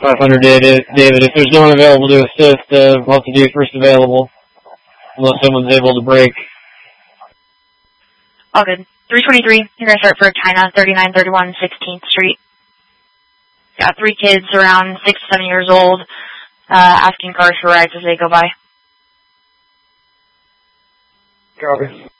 500 David. If there's no one available to assist, we'll have to do first available. Unless someone's able to break. All good. 323, you're going to start for China, 3931 16th Street. Got 3 kids around 6 to 7 years old, asking cars for rides as they go by. Copy.